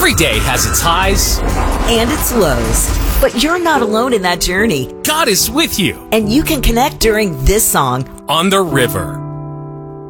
Every day has its highs and its lows. But you're not alone in that journey. God is with you And you can connect during this song, on the river.